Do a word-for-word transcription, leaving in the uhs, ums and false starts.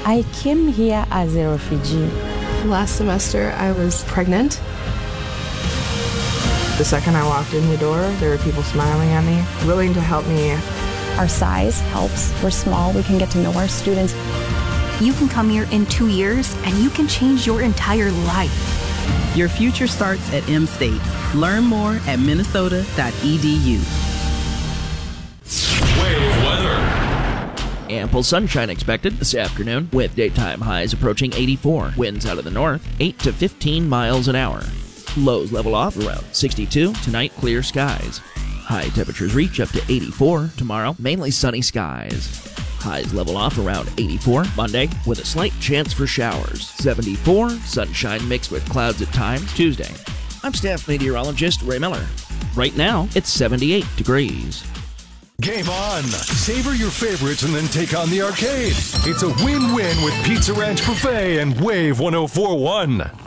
I came here as a refugee. Last semester, I was pregnant. The second I walked in the door, there were people smiling at me, willing to help me. Our size helps. We're small. We can get to know our students. You can come here in two years, and you can change your entire life. Your future starts at M-State. Learn more at minnesota dot e d u. Wave weather. Ample sunshine expected this afternoon, with daytime highs approaching eighty-four. Winds out of the north, eight to fifteen miles an hour. Lows level off around sixty-two. Tonight, clear skies. High temperatures reach up to eighty-four. Tomorrow, mainly sunny skies. Highs level off around eighty-four. Monday, with a slight chance for showers. seventy-four. Sunshine mixed with clouds at times. Tuesday. I'm staff meteorologist Ray Miller. Right now, it's seventy-eight degrees. Game on! Savor your favorites and then take on the arcade. It's a win-win with Pizza Ranch Buffet and Wave one oh four point one.